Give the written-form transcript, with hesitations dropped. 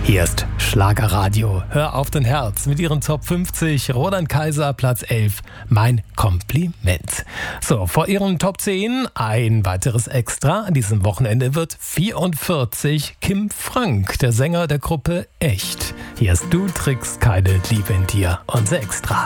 Hier ist Schlagerradio. Hör auf dein Herz mit ihren Top 50. Roland Kaiser, Platz 11. Mein Kompliment. So, vor ihren Top 10 ein weiteres Extra. An diesem Wochenende wird 44 Kim Frank, der Sänger der Gruppe Echt. Hier ist Du trägst keine Liebe in dir. Unser Extra.